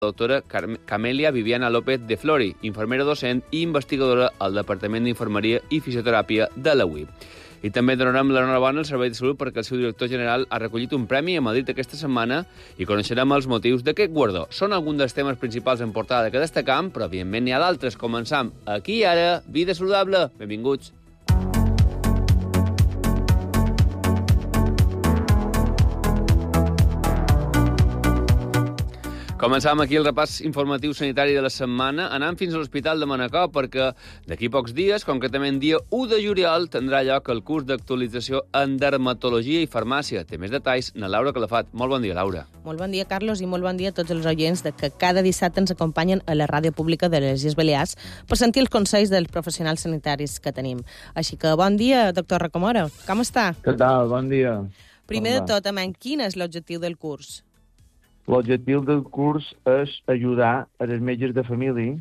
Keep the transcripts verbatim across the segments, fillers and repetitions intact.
la doctora Camelia Viviana López de Flori, infermera docent i investigadora al Departament d'Infermeria i Fisioteràpia de la U I P. I també donarem l'enhorabona al Servei de Salut perquè el seu director general ha recollit un premi a Madrid aquesta setmana i coneixerem els motius d'aquest guardó. Són alguns dels temes principals en portada que destacam, però evidentment n'hi ha d'altres. Començam aquí i ara, Vida Saludable. Benvinguts. Començam aquí el repàs informatiu sanitari de la setmana, anant fins a l'Hospital de Manacor, perquè d'aquí pocs dies, concretament dia u de juliol, tindrà lloc el curs d'actualització en dermatologia i farmàcia. Té més detalls na Laura Calafat. Molt bon dia, Laura. Molt bon dia, Carlos, i molt bon dia a tots els oients de que cada dissabte ens acompanyen a la ràdio pública de les Illes Balears per sentir els consells dels professionals sanitaris que tenim. Així que bon dia, doctor Rocamora. Com està? Què tal? Bon dia. Primer de tot, amant, quin és l'objectiu del curs? L'objectiu del curs és ajudar a les metges de família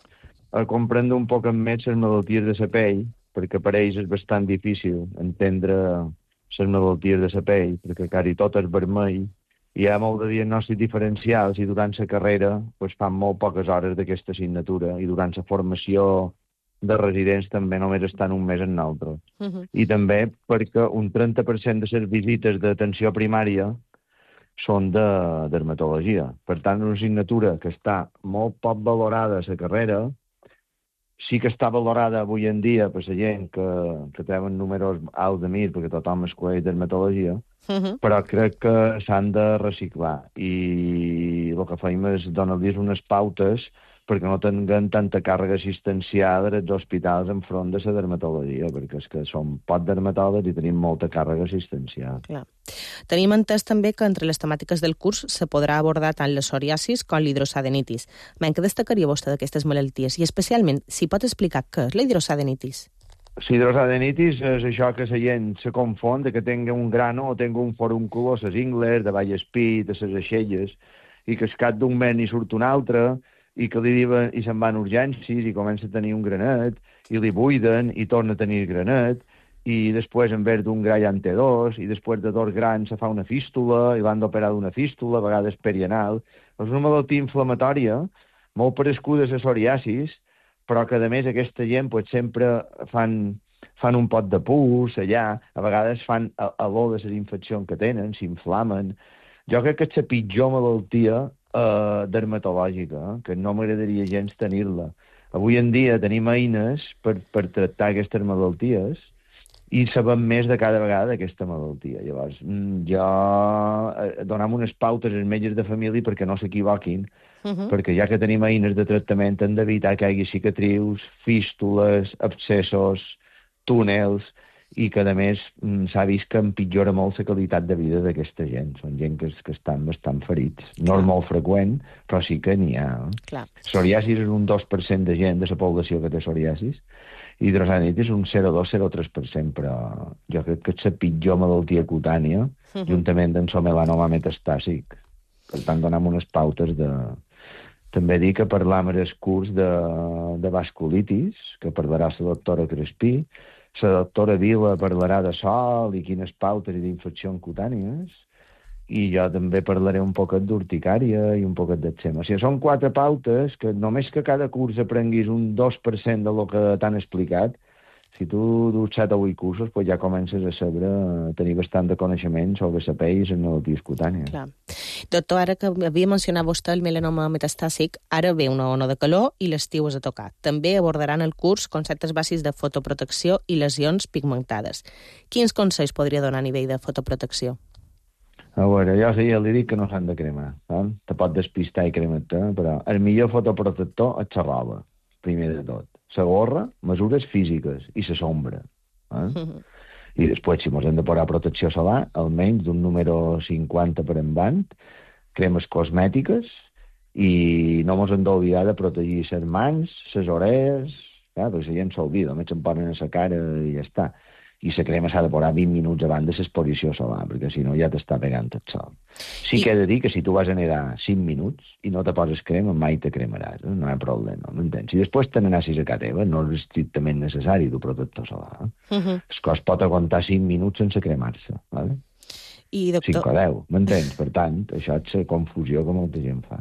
a comprendre un poc més les malalties de la pell, perquè per ells és bastant difícil entendre les malalties de la pell, perquè quasi tot és vermell, hi ha molt de diagnòstics diferencials i durant la carrera pues, fan molt poques hores d'aquesta assignatura i durant la formació de residents també només estan un mes en l'altre. Uh-huh. I també perquè un trenta per cent de les visites d'atenció primària són de dermatologia. Per tant, una assignatura que està molt poc valorada a la carrera, sí que està valorada avui en dia per la gent que, que treuen números alts de mir, perquè tothom escueix dermatologia, uh-huh. però crec que s'han de reciclar. I el que fem és donar-los unes pautes perquè no tinguin tanta càrrega assistencial dels hospitals enfront de la dermatologia, perquè és que som poc dermatòlegs i tenim molta càrrega assistencial. Clar. Tenim entès també que entre les temàtiques del curs se podrà abordar tant la psoriasis com l'hidrosadenitis. Men, què destacaria vostè d'aquestes malalties? I especialment, si pot explicar què és la hidrosadenitis? La hidrosadenitis és això que la gent se confon de que tingui un grano o tingui un forúnculo a les ingles, de vallespí, de les aixelles, i que al cap d'un mes n'hi surt un altre, i que li diuen, i se'n van urgències, i comença a tenir un granet, i li buiden, i torna a tenir granet, i després en vez d'un gra ja en té dos, i després de dos grans se fa una fístula, i l'han d'operar d'una fístula, a vegades perianal. És una malaltia inflamatòria, molt parescuda a la psoriasis, però que a més aquesta gent pues, sempre fan, fan un pot de pus allà, a vegades fan alor de les infeccions que tenen, s'inflamen. Jo crec que és la pitjor malaltia Uh, dermatològica, eh? que no m'agradaria gens tenir-la. Avui en dia tenim eines per, per tractar aquestes malalties i sabem més de cada vegada d'aquesta malaltia. Llavors, jo eh, donem unes pautes als metges de família perquè no s'equivoquin, uh-huh. perquè ja que tenim eines de tractament hem d'evitar que hi hagi cicatrius, fístules, abscessos, túnels, i que, a més, s'ha vist que empitjora molt la qualitat de vida d'aquesta gent. Són gent que, que estan bastant ferits. No és molt freqüent, però sí que n'hi ha. Eh? Psoriasis és un dos per cent de gent de la població que té psoriasis, i hidrosadenitis és un zero coma dos a zero coma tres per cent, però jo crec que és la pitjor malaltia cutània, uh-huh. juntament amb el melanoma metastàsic. Per tant, donem unes pautes de... També dic que parlam en el curs de, de vasculitis, que parlarà la doctora Crespí. La doctora Vila parlarà de sol i quines pautes i d'infeccions cutànies, i jo també parlaré un poquet d'urticària i un poquet d'eczema. O sigui, són quatre pautes que només que cada curs aprenguis un dos per cent del que t'han explicat, si tu dus set o vuit cursos, pues ja comences a saber, a tenir bastant de coneixement sobre la pell i les malalties cutànies. Clar. Doctor, ara que havia mencionat vostè el melanoma metastàsic, ara ve una ona de calor i l'estiu és a tocar. També abordaran el curs conceptes bàsics de fotoprotecció i lesions pigmentades. Quins consells podria donar a nivell de fotoprotecció? A veure, jo ja li dic que no s'han de cremar. Eh? Te pot despistar i cremar-te, però el millor fotoprotector és la roba, primer de tot. La gorra, mesures físiques, i la sombra. Eh? Uh-huh. I després, si ens hem de posar protecció solar, almenys d'un número cinquanta per en band, cremes cosmètiques, i no ens hem d'oblidar de protegir les mans, les orelles, eh? perquè la gent s'olvida, només se'n ponen a la cara i ja està. I la crema s'ha de posar vint minuts abans de l'exposició solar, perquè si no ja t'està pegant el sol. Sí I... que he de dir que si tu vas a nedar cinc minuts i no te poses crema, mai te cremaràs, eh? no hi ha problema, m'entens? Si després te n'anassis a casa teva, no és estrictament necessari dur protector solar. Eh? Uh-huh. El cos pot aguantar cinc minuts sense cremar-se, ¿vale? I, doctor... cinc o deu, m'entens? Per tant, això és la confusió que molta gent fa.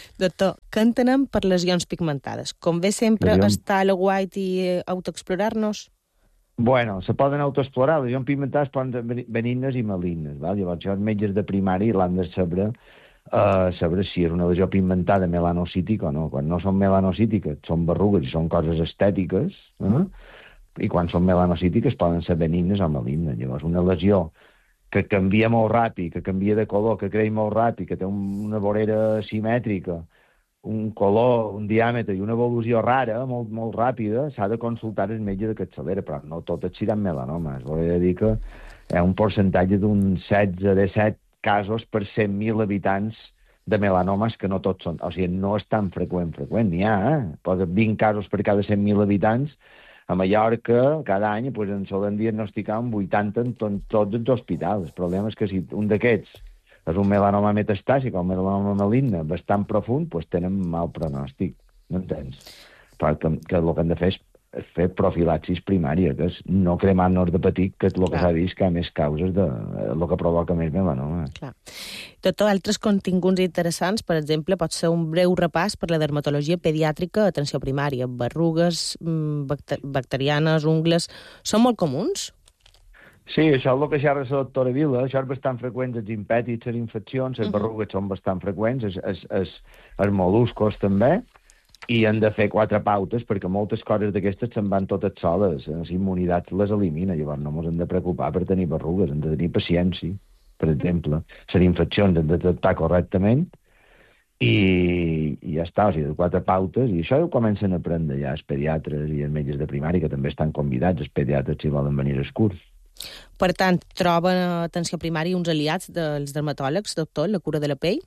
Doctor, què entenem per lesions pigmentades? Convé sempre Lesions... estar a la guait i autoexplorar-nos? Bueno, se poden autoexplorar. Lesions pigmentades poden ser benignes i malignes. Val? Llavors, els metges de primari l'han de saber, uh, saber si és una lesió pigmentada melanocítica o no. Quan no són melanocítiques, són berrugues i són coses estètiques, eh? I quan són melanocítiques poden ser benignes o malignes. Llavors, una lesió que canvia molt ràpid, que canvia de color, que creix molt ràpid, que té una vorera simètrica, un color, un diàmetre i una evolució rara, molt, molt ràpida, s'ha de consultar el metge de capçalera, però no totes seran melanomes. Vol dir que hi ha un percentatge d'un setze a disset casos per cent mil habitants de melanomes que no tots són. O sigui, no és tan freqüent, freqüent. N'hi ha, eh? Posa vint casos per cada cent mil habitants. A Mallorca, cada any, pues, en solen diagnosticar un vuitanta en tot, tots els hospitals. El problema és que si un d'aquests és un melanoma metastàsic o un melanoma maligne bastant profund, doncs tenen mal pronòstic, no entens? Però que, que el que hem de fer és, és fer profilaxis primària, que és no cremar-nos de petit, que és el que s'ha vist que hi ha més causes de el que provoca més melanoma. Clar. Tot altres continguts interessants, per exemple, pot ser un breu repàs per la dermatologia pediàtrica a atenció primària. Berrugues, bacter bacterianes, ungles, són molt comuns? Sí, això és el que xerra la doctora Vila, això és bastant freqüent, els impètids, les infeccions, les berrugues uh -huh. són bastant freqüents, els, els, els, els moluscos també, i han de fer quatre pautes, perquè moltes coses d'aquestes se'n van totes soles, la immunitat les elimina, llavors no ens hem de preocupar per tenir berrugues, hem de tenir paciència, per exemple. Les infeccions hem de tractar correctament, i, i ja està, o sigui, quatre pautes, i això ho comencen a aprendre ja els pediatres i els metges de primari, que també estan convidats, els pediatres, si volen venir als curs. Per tant, troben a atenció primària uns aliats dels dermatòlegs, doctor, la cura de la pell?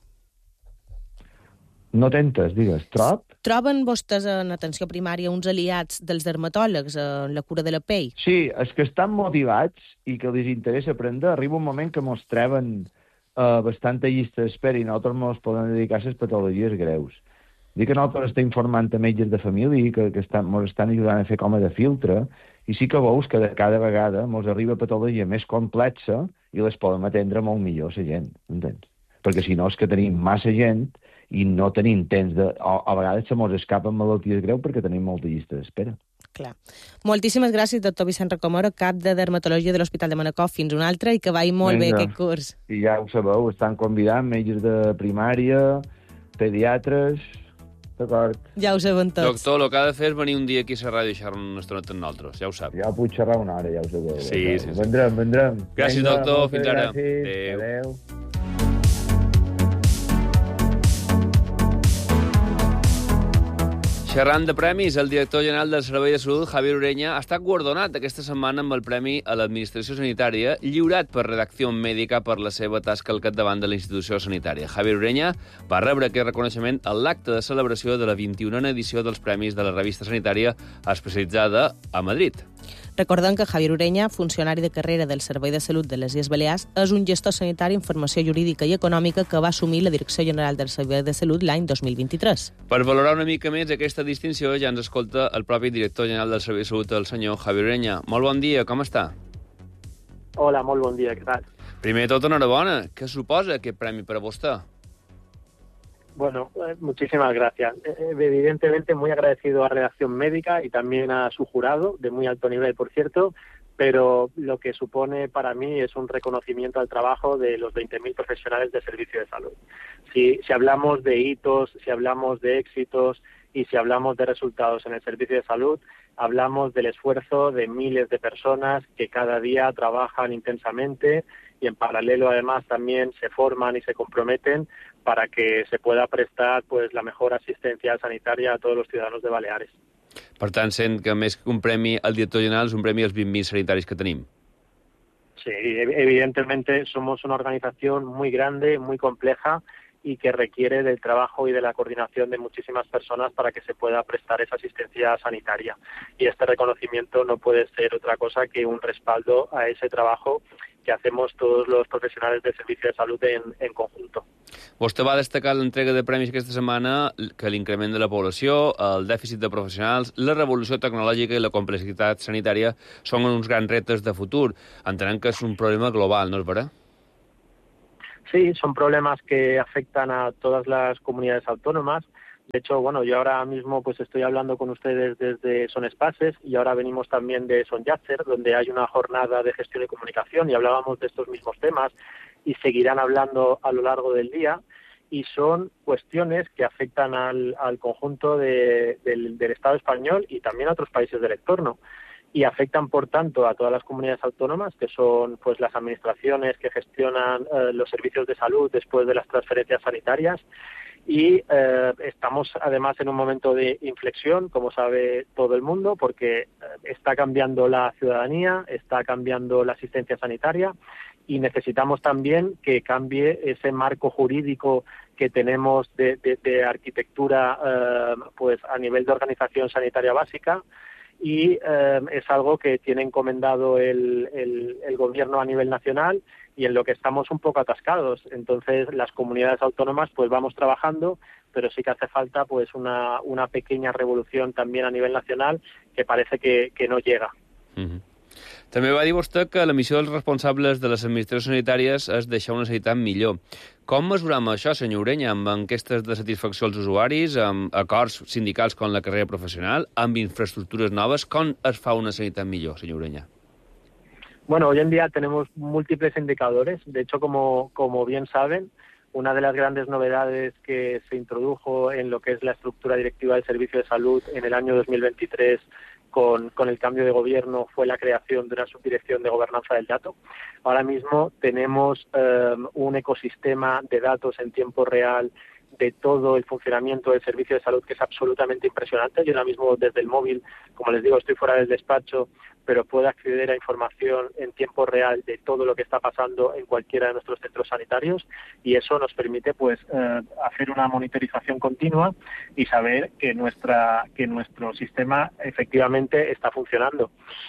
No t'entes, digues, trob? Troben vostès en atenció primària uns aliats dels dermatòlegs en la cura de la pell? Sí, els que estan motivats i que els interessa aprendre, arriba un moment que mos treuen uh, bastanta llista d'espera i nosaltres mos podem dedicar a les patologies greus. Dic que nosaltres estem informant a metges de família que, que estan, mos estan ajudant a fer com a de filtre, i sí que veus que de cada vegada mos arriba patologia més complexa i les podem atendre molt millor la gent, entens? Perquè si no és que tenim massa gent i no tenim temps de... O, a vegades se mos escapen malalties greus perquè tenim molta llista d'espera. Clar. Moltíssimes gràcies, doctor Vicent Rocamora, cap de Dermatologia de l'Hospital de Manacor. Fins una altra i que vagi molt Vinga. bé aquest curs. I ja ho sabeu, estan convidant metges de primària, pediatres... D'acord. Ja ho sabem tots. Doctor, el que ha de fer és venir un dia aquí a la ràdio i xerrar una estoneta amb nosaltres, ja ho sap. Ja puc xerrar una hora, ja ho sabeu. Sí, sí, sí. Vendrem, vendrem. Gràcies, Vinga, doctor. Fins ara. Adéu. Adéu. Xerrant de premis, el director general del Servei de Salut, Javier Ureña, ha estat guardonat aquesta setmana amb el Premi a l'Administració Sanitària, lliurat per Redacció Mèdica per la seva tasca al capdavant de la institució sanitària. Javier Ureña va rebre aquest reconeixement a l'acte de celebració de la vint-i-unena edició dels Premis de la revista sanitària especialitzada a Madrid. Recordem que Javier Ureña, funcionari de carrera del Servei de Salut de les Illes Balears, és un gestor sanitari en formació jurídica i econòmica que va assumir la Direcció General del Servei de Salut l'any dos mil vint-i-tres. Per valorar una mica més aquesta distinció ja ens escolta el propi director general del Servei de Salut, el senyor Javier Ureña. Molt bon dia, com està? Hola, molt bon dia, què tal? Primer de tot, enhorabona. Què suposa aquest premi per a vostè? Bueno, eh, muchísimas gracias. Eh, evidentemente muy agradecido a Redacción Médica y también a su jurado, de muy alto nivel, por cierto, pero lo que supone para mí es un reconocimiento al trabajo de los veinte mil profesionales del servicio de salud. Si, si hablamos de hitos, si hablamos de éxitos y si hablamos de resultados en el servicio de salud, hablamos del esfuerzo de miles de personas que cada día trabajan intensamente y en paralelo además también se forman y se comprometen para que se pueda prestar pues la mejor asistencia sanitaria a todos los ciudadanos de Baleares. Per tant, sent que més que un premi al director general és un premi als vint mil sanitaris que tenim. Sí, evidentemente somos una organización muy grande, muy compleja y que requiere del trabajo y de la coordinación de muchísimas personas para que se pueda prestar esa asistencia sanitaria. Y este reconocimiento no puede ser otra cosa que un respaldo a ese trabajo que hacemos todos los profesionales del servicio de salud en, en conjunto. Vostè va destacar l'entrega de premis aquesta setmana que l'increment de la població, el dèficit de professionals, la revolució tecnològica i la complexitat sanitària són uns grans reptes de futur. Entenem que és un problema global, no és vera? Sí, son problemas que afectan a todas las comunidades autónomas. De hecho, bueno, yo ahora mismo pues estoy hablando con ustedes desde Son Espaces y ahora venimos también de Son Llàtzer, donde hay una jornada de gestión y comunicación y hablábamos de estos mismos temas y seguirán hablando a lo largo del día. Y son cuestiones que afectan al, al conjunto de, del, del Estado español y también a otros países del entorno. Y afectan, por tanto, a todas las comunidades autónomas, que son pues las administraciones que gestionan eh, los servicios de salud después de las transferencias sanitarias. Y eh, estamos, además, en un momento de inflexión, como sabe todo el mundo, porque eh, está cambiando la ciudadanía, está cambiando la asistencia sanitaria y necesitamos también que cambie ese marco jurídico que tenemos de, de, de arquitectura eh, pues a nivel de organización sanitaria básica. Y eh, es algo que tiene encomendado el, el, el gobierno a nivel nacional y en lo que estamos un poco atascados. Entonces, las comunidades autónomas pues vamos trabajando, pero sí que hace falta pues una, una pequeña revolución también a nivel nacional que parece que, que no llega. Uh-huh. També va dir vostè que la missió dels responsables de les administracions sanitàries és deixar una sanitat millor. Com mesurem això, senyor Ureña, amb enquestes de satisfacció als usuaris, amb acords sindicals com la carrera professional, amb infraestructures noves? Com es fa una sanitat millor, senyor Ureña? Bueno, hoy en día tenemos múltiples indicadores. De hecho, como, como bien saben, una de las grandes novedades que se introdujo en lo que es la estructura directiva del Servicio de Salud en el año dos mil veintitrés Con, con el cambio de gobierno fue la creación de una subdirección de gobernanza del dato. Ahora mismo tenemos eh, un ecosistema de datos en tiempo real de todo el funcionamiento del servicio de salud que es absolutamente impresionante. Yo ahora mismo desde el móvil, como les digo, estoy fuera del despacho, pero puedo acceder a información en tiempo real de todo lo que está pasando en cualquiera de nuestros centros sanitarios y eso nos permite pues eh, hacer una monitorización continua y saber que nuestra que nuestro sistema efectivamente está funcionando.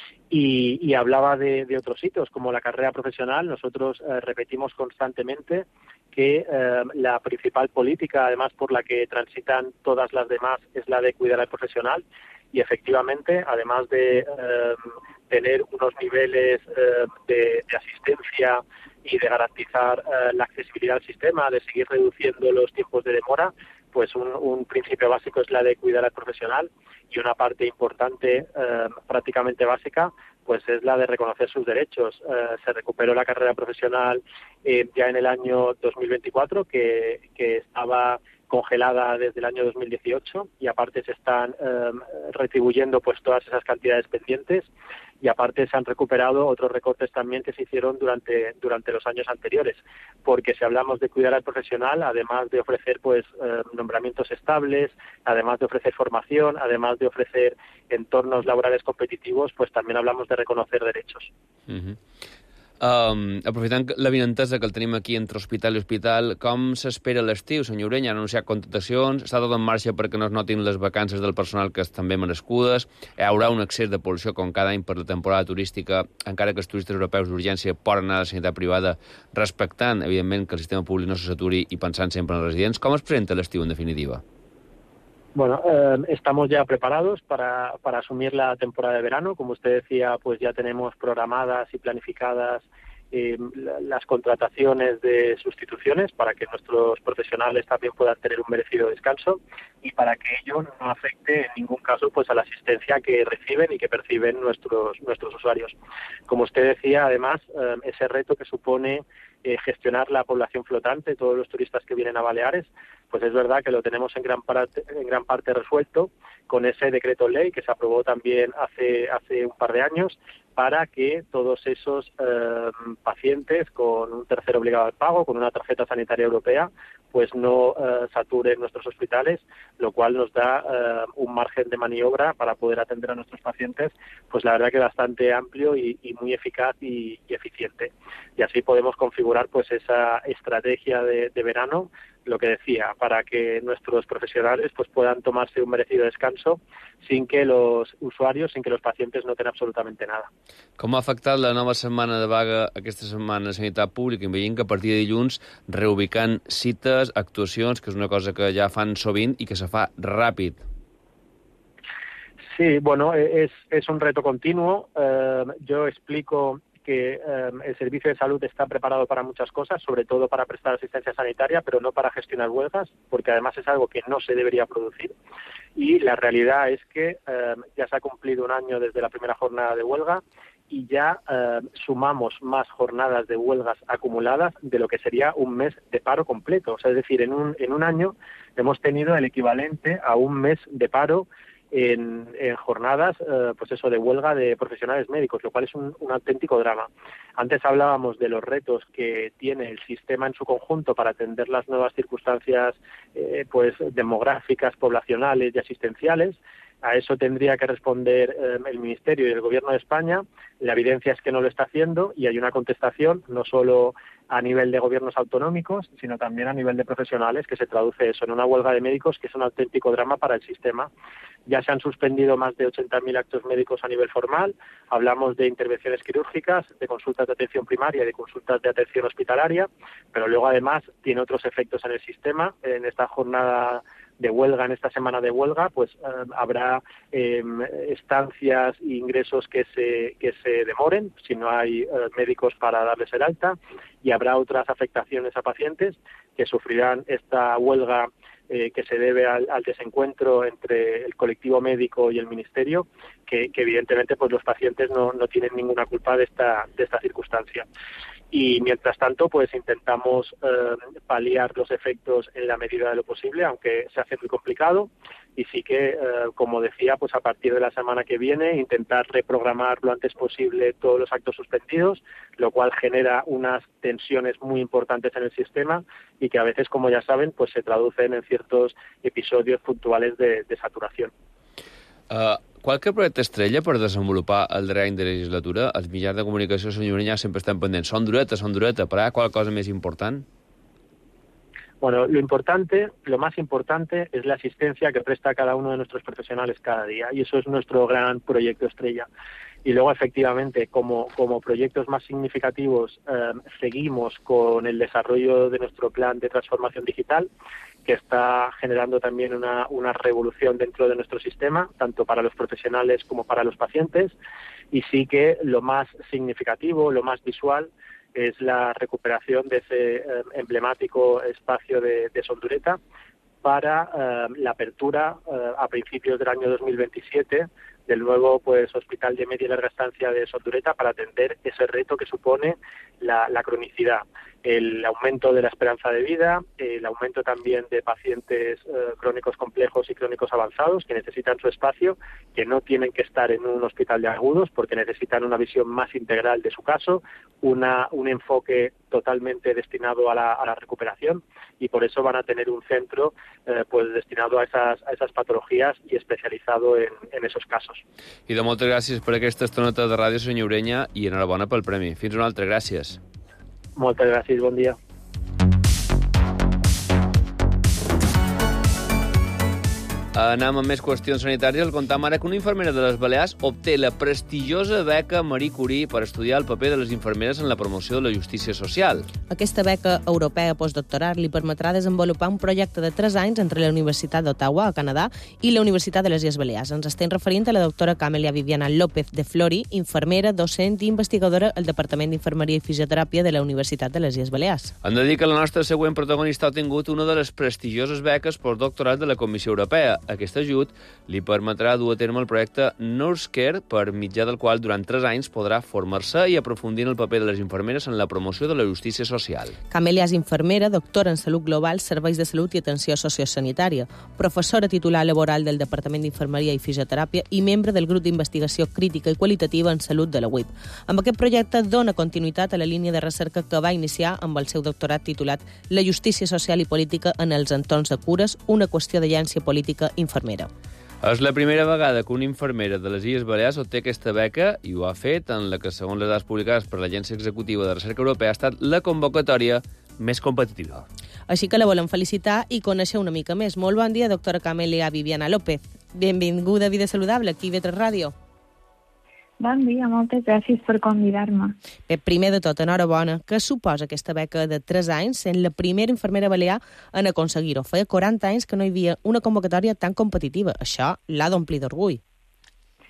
Y, y hablaba de, de otros hitos, como la carrera profesional. Nosotros eh, repetimos constantemente que eh, la principal política, además por la que transitan todas las demás, es la de cuidar al profesional. Y efectivamente, además de eh, tener unos niveles eh, de, de asistencia y de garantizar eh, la accesibilidad al sistema, de seguir reduciendo los tiempos de demora, pues un, un principio básico es la de cuidar al profesional y una parte importante, eh, prácticamente básica, pues es la de reconocer sus derechos. Eh, se recuperó la carrera profesional eh, ya en el año dos mil veinticuatro, que, que estaba congelada desde el año dos mil dieciocho y aparte se están eh, retribuyendo pues todas esas cantidades pendientes y aparte se han recuperado otros recortes también que se hicieron durante durante los años anteriores, porque si hablamos de cuidar al profesional, además de ofrecer pues eh, nombramientos estables, además de ofrecer formación, además de ofrecer entornos laborales competitivos, pues también hablamos de reconocer derechos. Uh-huh. Um, aprofitant l'avinentesa que el tenim aquí entre hospital i hospital, com s'espera l'estiu, senyor Ureña? Han anunciat contratacions, està tot en marxa perquè no es notin les vacances del personal que estan ben merescudes, hi haurà un excés de població com cada any per la temporada turística, encara que els turistes europeus d'urgència poden anar a la sanitat privada, respectant, evidentment, que el sistema públic no se saturi i pensant sempre en els residents. Com es presenta l'estiu, en definitiva? Bueno, eh, estamos ya preparados para, para asumir la temporada de verano. Como usted decía, pues ya tenemos programadas y planificadas eh, las contrataciones de sustituciones para que nuestros profesionales también puedan tener un merecido descanso y para que ello no afecte en ningún caso pues a la asistencia que reciben y que perciben nuestros nuestros usuarios. Como usted decía, además, eh, ese reto que supone eh, gestionar la población flotante, todos los turistas que vienen a Baleares, pues es verdad que lo tenemos en gran parte, en gran parte resuelto con ese decreto ley que se aprobó también hace hace un par de años para que todos esos eh, pacientes con un tercer obligado al pago, con una tarjeta sanitaria europea, pues no eh, saturen nuestros hospitales, lo cual nos da eh, un margen de maniobra para poder atender a nuestros pacientes, pues la verdad que bastante amplio y, y muy eficaz y, y eficiente. Y así podemos configurar pues esa estrategia de, de verano, lo que decía, para que nuestros profesionales pues puedan tomarse un merecido descanso sin que los usuarios, sin que los pacientes noten absolutamente nada. Com ha afectat la nova setmana de vaga aquesta setmana de sanitat pública? Veiem que a partir de dilluns reubicant cites, actuacions, que és una cosa que ja fan sovint i que se fa ràpid. Sí, bueno, es, es un reto continuo. Eh, yo explico que eh, el servicio de salud está preparado para muchas cosas, sobre todo para prestar asistencia sanitaria, pero no para gestionar huelgas, porque además es algo que no se debería producir. Y la realidad es que eh, ya se ha cumplido un año desde la primera jornada de huelga y ya eh, sumamos más jornadas de huelgas acumuladas de lo que sería un mes de paro completo. O sea, es decir, en un, en un año hemos tenido el equivalente a un mes de paro En, en jornadas, eh, pues eso, de huelga de profesionales médicos, lo cual es un, un auténtico drama. Antes hablábamos de los retos que tiene el sistema en su conjunto para atender las nuevas circunstancias, eh, pues demográficas, poblacionales y asistenciales. A eso tendría que responder eh, el Ministerio y el Gobierno de España. La evidencia es que no lo está haciendo y hay una contestación, no solo a nivel de gobiernos autonómicos, sino también a nivel de profesionales, que se traduce eso en una huelga de médicos, que es un auténtico drama para el sistema. Ya se han suspendido más de ochenta mil actos médicos a nivel formal. Hablamos de intervenciones quirúrgicas, de consultas de atención primaria y de consultas de atención hospitalaria, pero luego además tiene otros efectos en el sistema. En esta jornada de huelga, en esta semana de huelga, pues eh, habrá eh, estancias e ingresos que se que se demoren si no hay eh, médicos para darles el alta, y habrá otras afectaciones a pacientes que sufrirán esta huelga eh, que se debe al, al desencuentro entre el colectivo médico y el Ministerio, que, que evidentemente pues los pacientes no, no tienen ninguna culpa de esta de esta circunstancia. Y mientras tanto, pues intentamos eh, paliar los efectos en la medida de lo posible, aunque se hace muy complicado. Y sí que, eh, como decía, pues a partir de la semana que viene, intentar reprogramar lo antes posible todos los actos suspendidos, lo cual genera unas tensiones muy importantes en el sistema y que a veces, como ya saben, pues se traducen en ciertos episodios puntuales de, de saturación. Uh, qualque projecte estrella per desenvolupar el darrer any de legislatura? Els mitjans de comunicació, senyor Ureña, sempre estan pendents. Són duretes, són duretes, però hi ha qualque cosa més important? Bueno, lo importante, lo más importante es la asistencia que presta cada uno de nuestros profesionales cada día, y eso es nuestro gran proyecto estrella. Y luego, efectivamente, como, como proyectos más significativos, eh, seguimos con el desarrollo de nuestro plan de transformación digital, que está generando también una, una revolución dentro de nuestro sistema, tanto para los profesionales como para los pacientes. Y sí que lo más significativo, lo más visual, es la recuperación de ese eh, emblemático espacio de, de Sondureta para eh, la apertura eh, a principios del año dos mil veintisiete del nuevo pues hospital de media y larga estancia de Sondureta, para atender ese reto que supone la, la cronicidad, el aumento de la esperanza de vida, el aumento también de pacientes eh, crónicos complejos y crónicos avanzados que necesitan su espacio, que no tienen que estar en un hospital de agudos porque necesitan una visión más integral de su caso, una, un enfoque totalmente destinado a la, a la recuperación, y por eso van a tener un centro eh, pues destinado a esas, a esas patologías y especializado en, en esos casos. I de moltes gràcies per aquesta estoneta de ràdio, senyor Ureña, i enhorabona pel premi. Fins una altra, gràcies. Moltes gràcies, bon dia. Anem amb més qüestions sanitàries. El contam ara que una infermera de les Balears obté la prestigiosa beca Marie Curie per estudiar el paper de les infermeres en la promoció de la justícia social. Aquesta beca europea postdoctoral li permetrà desenvolupar un projecte de tres anys entre la Universitat d'Ottawa, a Canadà, i la Universitat de les Illes Balears. Ens estem referint a la doctora Camelia Viviana López de Flori, infermera, docent i investigadora al Departament d'Infermeria i Fisioteràpia de la Universitat de les Illes Balears. Hem de dir que la nostra següent protagonista ha tingut una de les prestigioses beques postdoctorals de la Comissió Europea. Aquest ajut li permetrà dur a terme el projecte Nurse Care, per mitjà del qual durant tres anys podrà formar-se i aprofundir en el paper de les infermeres en la promoció de la justícia social. Camelia és infermera, doctora en Salut Global, Serveis de Salut i Atenció Sociosanitària, professora titular laboral del Departament d'Infermeria i Fisioteràpia i membre del grup d'investigació crítica i qualitativa en salut de la U I P. Amb aquest projecte dona continuïtat a la línia de recerca que va iniciar amb el seu doctorat titulat La justícia social i política en els entorns de cures, una qüestió d'agència política infermera. És la primera vegada que una infermera de les Illes Balears obté aquesta beca i ho ha fet en la que, segons les dades publicades per l'Agència Executiva de Recerca Europea, ha estat la convocatòria més competitiva. Així que la volem felicitar i conèixer una mica més. Molt bon dia, doctora Camelia Viviana López. Benvinguda a Vida Saludable, aquí a V tres Ràdio. Bon dia, moltes gràcies per convidar-me. Bé, primer de tot, enhorabona. Què suposa aquesta beca de tres anys, sent la primera infermera balear en aconseguir-ho? Feia quaranta anys que no hi havia una convocatòria tan competitiva. Això l'ha d'omplir d'orgull.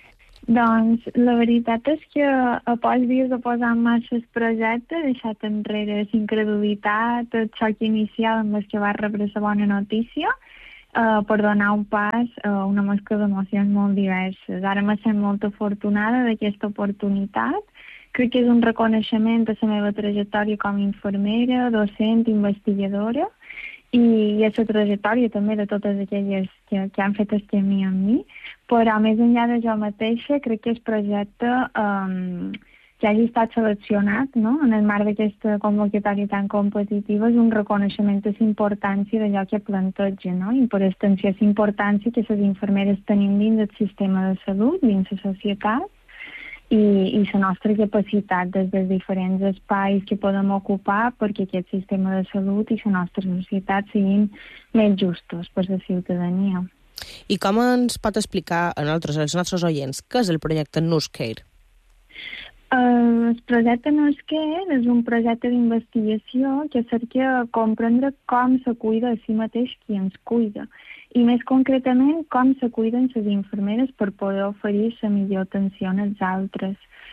Doncs la veritat és que a pocs dies de posar en marxa el projecte he deixat enrere la incredulitat, el xoc inicial amb el que va rebre la bona notícia, uh, per donar un pas a una mescla d'emocions molt diverses. Ara me sent molt afortunada d'aquesta oportunitat. Crec que és un reconeixement a la meva trajectòria com a infermera, docent, investigadora, i a la trajectòria també de totes aquelles que, que han fet el camí amb mi, però més enllà de jo mateixa crec que el projecte um, que hagi estat seleccionat, no?, en el marc d'aquesta convocatòria tan competitiva és un reconeixement de la importància d'allò que planteja, no?, i per extensió la importància que les infermeres tenim dins del sistema de salut, dins la societat, i, i la nostra capacitat des dels diferents espais que podem ocupar perquè aquest sistema de salut i la nostra societat siguin més justos per la ciutadania. I com ens pot explicar a nosaltres, als nostres oients, què és el projecte NursCare? Uh, el projecte NursCare és un projecte d'investigació que cerca comprendre com se cuida a si mateix qui ens cuida, i més concretament com se cuiden les infermeres per poder oferir la millor atenció als altres.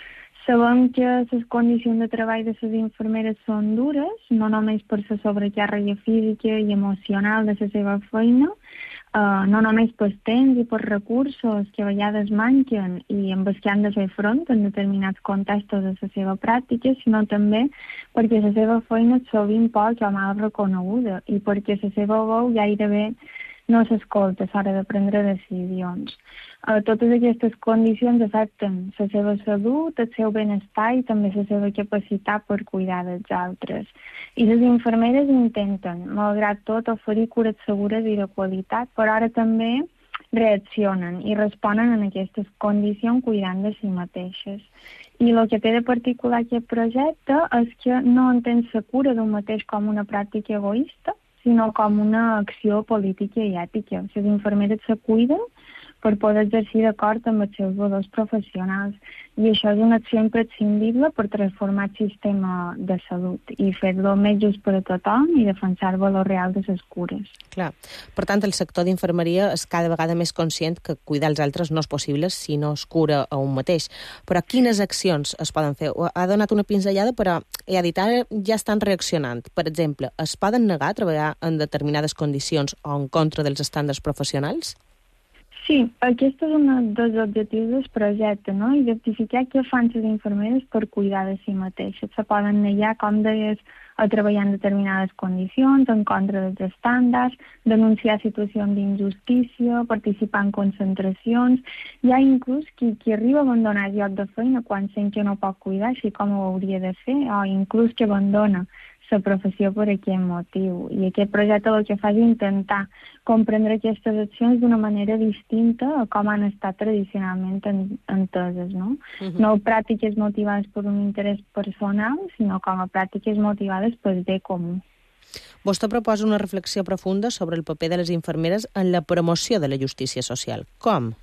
Sabem que les condicions de treball de les infermeres són dures, no només per la sobrecàrrega física i emocional de la seva feina, uh, no només per temps i per recursos que a vegades manquen i amb els que han de fer front en determinats contextos de la seva pràctica, sinó també perquè la seva feina és sovint poc o mal reconeguda i perquè la seva veu gairebé no s'escolta a l'hora de prendre decisions. Uh, totes aquestes condicions afecten la seva salut, el seu benestar i també la seva capacitat per cuidar dels altres. I les infermeres intenten, malgrat tot, oferir cures segures i de qualitat, però ara també reaccionen i responen en aquestes condicions cuidant de si mateixes. I el que té de particular aquest projecte és que no entén la cura d'un mateix com una pràctica egoista, sinó com una acció política i ètica. Les infermeres se cuiden per poder exercir d'acord amb els seus valors professionals. I això és una acció imprescindible per transformar el sistema de salut i fer-lo més just per a tothom i defensar el valor real de les cures. Clar. Per tant, el sector d'infermeria és cada vegada més conscient que cuidar els altres no és possible si no es cura a un mateix. Però quines accions es poden fer? Ha donat una pinzellada, però ja dit, ara ja estan reaccionant. Per exemple, es poden negar a treballar en determinades condicions o en contra dels estàndards professionals? Sí, aquest és un dels objectius del projecte, no? Identificar què fan les infermeres per cuidar de si mateixes. Se poden negar, com deies, a treballar en determinades condicions, en contra dels estàndards, denunciar situacions d'injustícia, participar en concentracions. Hi ha inclús qui, qui arriba a abandonar el lloc de feina quan sent que no pot cuidar, així com ho hauria de fer, o inclús que abandona la professió per aquest motiu. I aquest projecte el que fa és intentar comprendre aquestes accions d'una manera distinta a com han estat tradicionalment enteses, no? Uh-huh. No pràctiques motivades per un interès personal, sinó com a pràctiques motivades pel bé comú. Vostè proposa una reflexió profunda sobre el paper de les infermeres en la promoció de la justícia social. Com?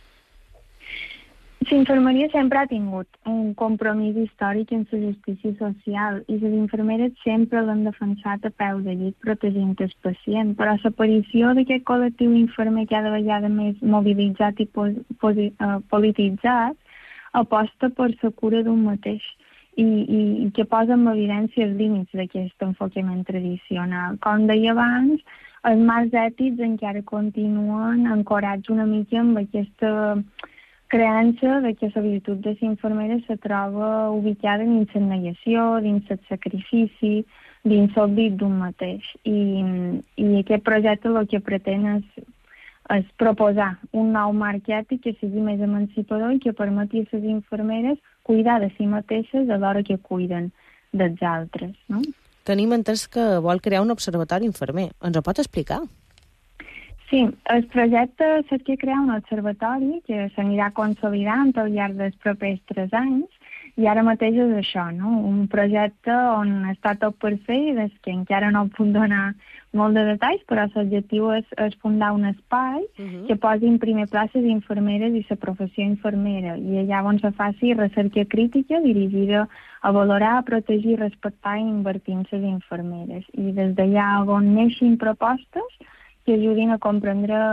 L'infermeria sempre ha tingut un compromís històric amb la justícia social i les infermeres sempre l'han defensat a peu de llit protegint el pacient, però l'aparició d'aquest col·lectiu infermer cada vegada més mobilitzat i pos, pos, uh, polititzat aposta per la cura d'un mateix i, i, i que posa en evidència els límits d'aquest enfocament tradicional. Com deia abans, els marcs ètics encara continuen ancorats una mica amb aquesta creença de que la virtut de les infermeres se troba ubicada dins la negació, dins el sacrifici, dins l'oblit d'un mateix. I, I aquest projecte el que pretén és, és proposar un nou marc ètic que sigui més emancipador i que permeti a les infermeres cuidar de si mateixes a l'hora que cuiden dels altres, no? Tenim entès que vol crear un observatori infermer. Ens ho pot explicar? Sí, el projecte cerca crear un observatori que s'anirà consolidant al llarg dels propers tres anys i ara mateix és això, no? Un projecte on està tot per fer i des que encara no puc donar molt de detalls, però l'objectiu és, és fundar un espai uh-huh. que posi en primer pla les infermeres i la professió infermera i allà on se faci recerca crítica dirigida a valorar, a protegir, respectar i invertir en les infermeres. I des d'allà on neixin propostes que ajudin a comprendre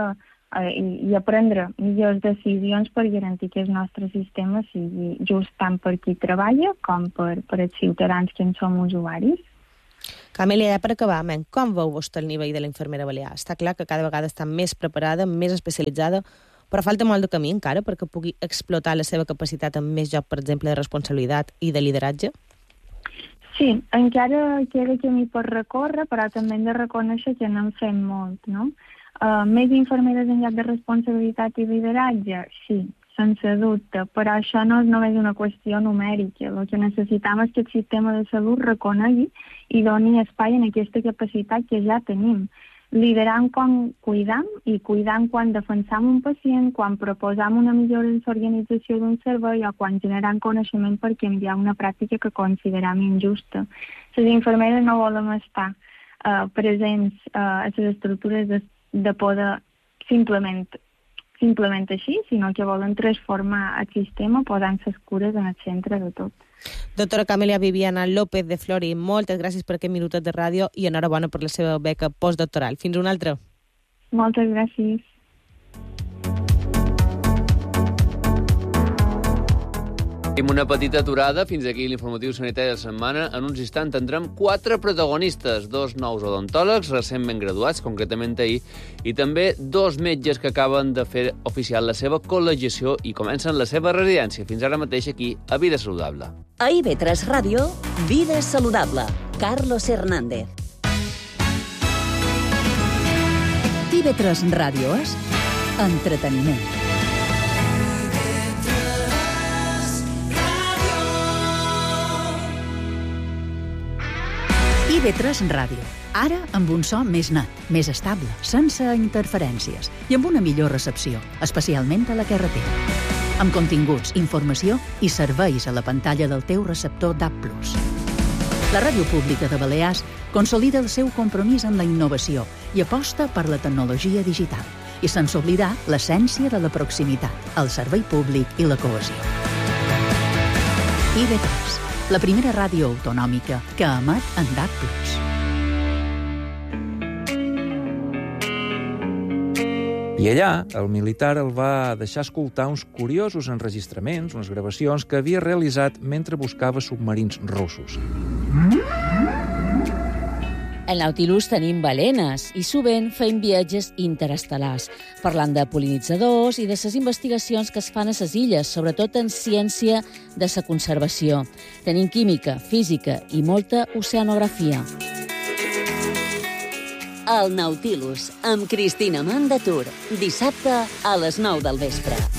eh, i, i a prendre millors decisions per garantir que el nostre sistema sigui just tant per qui treballa com per, per els ciutadans que en som usuaris. Camèlia, per acabar, men, com veu vostè el nivell de la infermera balear? Està clar que cada vegada està més preparada, més especialitzada, però falta molt de camí encara perquè pugui explotar la seva capacitat amb més joc, per exemple, de responsabilitat i de lideratge? Sí, encara queda camí per recórrer, però també hem de reconèixer que n'hem fet molt, no? Uh, més infermeres en lloc de responsabilitat i lideratge? Sí, sense dubte, però això no és només una qüestió numèrica. El que necessitem és que el sistema de salut reconegui i doni espai en aquesta capacitat que ja tenim. Liderant quan cuidam i cuidant quan defensam un pacient, quan proposam una millora en l'organització d'un servei o quan generam coneixement per canviar una pràctica que consideram injusta. Les infermeres no volen estar uh, presents uh, a les estructures de, de poder simplement, simplement així, sinó que volen transformar el sistema posant les cures en el centre de tot. Doctora Camèlia Viviana López de Flori, moltes gràcies per aquest minutet de ràdio i enhorabona per la seva beca postdoctoral. Fins una altra. Moltes gràcies. Fem una petita aturada, fins aquí l'informatiu sanitari de la setmana. En uns instants tindrem quatre protagonistes, dos nous odontòlegs recentment graduats, concretament ahir, i també dos metges que acaben de fer oficial la seva col·legiació i comencen la seva residència. Fins ara mateix aquí, a Vida Saludable. A I V tres Ràdio, Vida Saludable. Carlos Hernández. I V tres Ràdio és entreteniment. I V tres Ràdio. Ara amb un so més net, més estable, sense interferències i amb una millor recepció, especialment a la carretera. Amb continguts, informació i serveis a la pantalla del teu receptor D A B plus. La Ràdio Pública de Balears consolida el seu compromís amb la innovació i aposta per la tecnologia digital i sense oblidar l'essència de la proximitat, el servei públic i la cohesió. I V tres, la primera ràdio autonòmica que emet en D A B plus. I allà, el militar el va deixar escoltar uns curiosos enregistraments, unes gravacions que havia realitzat mentre buscava submarins russos. Al Nautilus tenim balenes i sovint fem viatges interestel·lars, parlant de pol·linitzadors i de les investigacions que es fan a les illes, sobretot en ciència de la conservació. Tenim química, física i molta oceanografia. El Nautilus, amb Cristina Mandatur, dissabte a les nou del vespre.